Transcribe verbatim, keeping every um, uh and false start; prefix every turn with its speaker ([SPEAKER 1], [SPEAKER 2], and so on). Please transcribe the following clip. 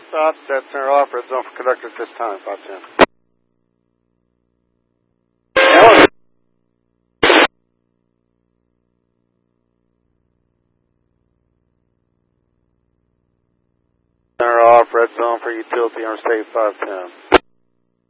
[SPEAKER 1] stop, set center off, red zone for conductor at this time, five ten. Center off, red zone for utility interstate five ten.